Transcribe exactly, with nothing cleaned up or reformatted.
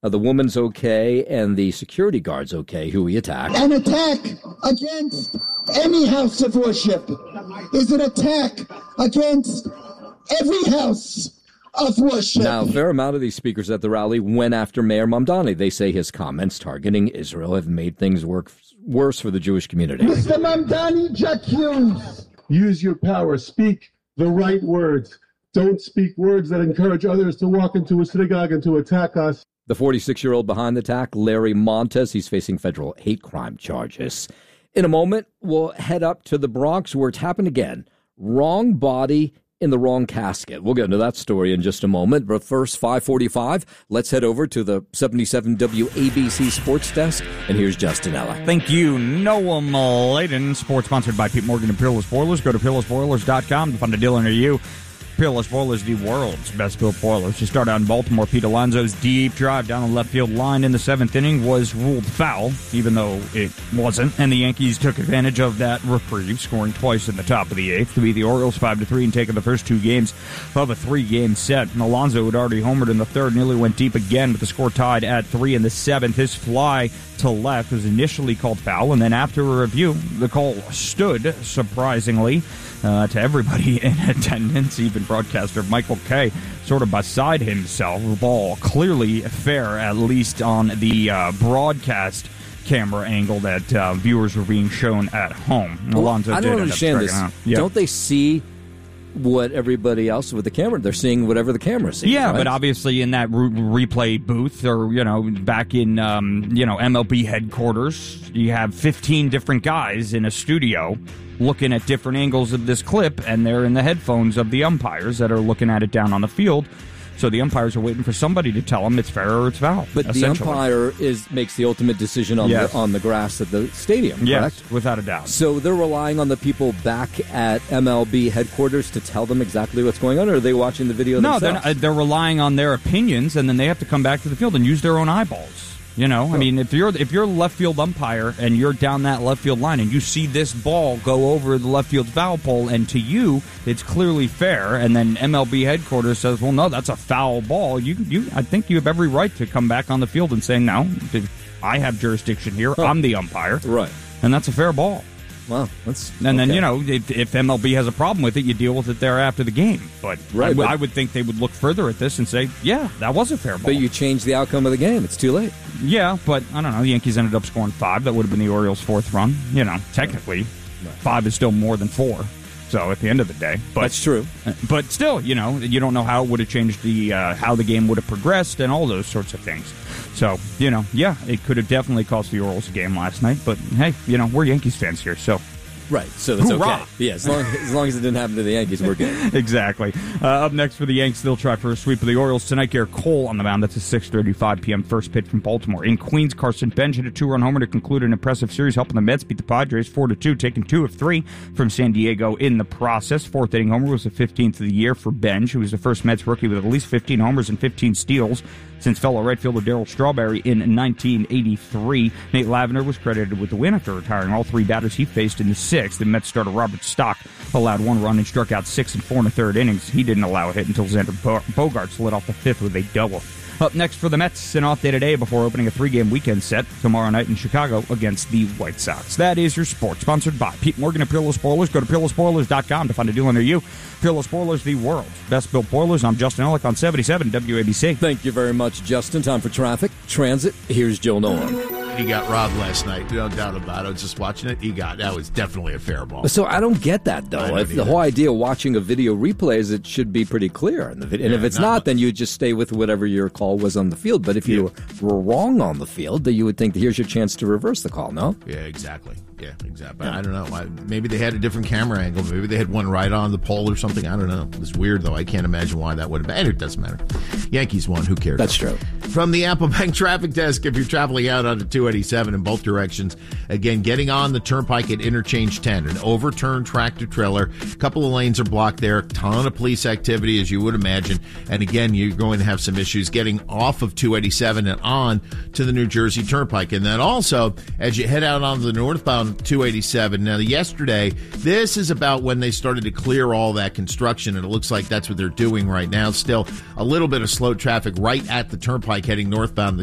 Uh, the woman's okay, and the security guard's okay, who he attacked. An attack against any house of worship is an attack against every house of worship. Now, a fair amount of these speakers at the rally went after Mayor Mamdani. They say his comments targeting Israel have made things work worse for the Jewish community. Mister Mamdani, Jack Hughes. Use your power. Speak the right words. Don't speak words that encourage others to walk into a synagogue and to attack us. The forty-six-year-old behind the attack, Larry Montes, he's facing federal hate crime charges. In a moment, we'll head up to the Bronx where it's happened again. Wrong body in the wrong casket. We'll get into that story in just a moment. But first, five forty-five, let's head over to the seventy-seven W A B C Sports Desk. And here's Justin Ella. Thank you, Noah Maladen. Sports sponsored by Pete Morgan and Peerless Boilers. Go to peerless boilers dot com to find a deal near you. Peerless Boilers, the world's best built boilers. To start out in Baltimore, Pete Alonso's deep drive down the left field line in the seventh inning was ruled foul, even though it wasn't. And the Yankees took advantage of that reprieve, scoring twice in the top of the eighth to beat the Orioles five to three and taking the first two games of a three-game set. And Alonso had already homered in the third, nearly went deep again, with the score tied at three in the seventh. His fly to left was initially called foul, and then after a review, the call stood, surprisingly, uh, to everybody in attendance, even broadcaster Michael Kay, sort of beside himself. The ball clearly fair, at least on the uh, broadcast camera angle that uh, viewers were being shown at home. Well, Alonso I did don't end up understand this. striking out. Yeah. Don't they see what everybody else with the camera? They're seeing whatever the camera sees. Yeah, right? but obviously in that re- replay booth, or, you know, back in, um, you know, M L B headquarters, you have fifteen different guys in a studio looking at different angles of this clip, and they're in the headphones of the umpires that are looking at it down on the field. So the umpires are waiting for somebody to tell them it's fair or it's foul. But the umpire is makes the ultimate decision on yes. the on the grass at the stadium, yes, correct? Without a doubt. So they're relying on the people back at M L B headquarters to tell them exactly what's going on, or are they watching the video no, themselves? No, they're, they're relying on their opinions, and then they have to come back to the field and use their own eyeballs. You know, I mean, if you're if you're a left field umpire and you're down that left field line and you see this ball go over the left field foul pole, and to you it's clearly fair, and then M L B headquarters says, "Well, no, that's a foul ball." You, you, I think you have every right to come back on the field and say, "No, I have jurisdiction here. I'm the umpire, right?" And that's a fair ball. Wow, that's and okay. then you know if, if M L B has a problem with it, you deal with it there after the game. But, right, I, but I would think they would look further at this and say, "Yeah, that was a fair ball." But you changed the outcome of the game. It's too late. Yeah, but I don't know. The Yankees ended up scoring five. That would have been the Orioles' fourth run. You know, technically, right. Five is still more than four. So at the end of the day, but that's true. But still, you know, you don't know how it would have changed the uh, how the game would have progressed and all those sorts of things. So you know, yeah, it could have definitely cost the Orioles a game last night. But hey, you know, we're Yankees fans here, so. Right, so it's Hoorah! okay. Yeah, as long, as long as it didn't happen to the Yankees, we're good. Exactly. Uh, up next for the Yanks, they'll try for a sweep of the Orioles tonight. Garrett Cole on the mound. That's a six thirty-five p.m. first pitch from Baltimore. In Queens, Carson Bench hit a two-run homer to conclude an impressive series, helping the Mets beat the Padres four to two, taking two of three from San Diego in the process. Fourth inning homer was the fifteenth of the year for Bench, who was the first Mets rookie with at least fifteen homers and fifteen steals since fellow right fielder Darryl Strawberry in nineteen eighty-three. Nate Lavender was credited with the win after retiring all three batters he faced in the sixth. The Mets starter Robert Stock allowed one run and struck out six and four in the third innings. He didn't allow a hit until Xander Bogaerts lit off the fifth with a double. Up next for the Mets, an off day today before opening a three-game weekend set tomorrow night in Chicago against the White Sox. That is your sports, sponsored by Pete Morgan and Peerless Boilers. Go to peerless boilers dot com to find a deal near you. Peerless Boilers, the world's best-built boilers. I'm Justin Ellick on seventy-seven W A B C. Thank you very much, Justin. Time for traffic, transit. Here's Joe Nolan. He got robbed last night. No doubt about it. I was just watching it. He got that was definitely a fair ball. So I don't get that, though. If the whole idea of watching a video replay is it should be pretty clear in the video. And yeah, if it's not, not then you just stay with whatever your call was on the field. But if you yeah. were wrong on the field, then you would think, here's your chance to reverse the call, no? Yeah, exactly. Yeah, exactly. Yeah. I don't know. Maybe they had a different camera angle. Maybe they had one right on the pole or something. I don't know. It's weird, though. I can't imagine why that would have been. It doesn't matter. Yankees won. Who cares? That's true. From the Apple Bank traffic desk, if you're traveling out onto two eighty-seven in both directions, again, getting on the turnpike at Interchange ten, an overturned tractor trailer. A couple of lanes are blocked there. Ton of police activity, as you would imagine. And again, you're going to have some issues getting off of two eighty-seven and on to the New Jersey Turnpike. And then also, as you head out onto the northbound two eighty-seven, now yesterday, this is about when they started to clear all that construction, and it looks like that's what they're doing right now. Still, a little bit of slow traffic right at the turnpike heading northbound.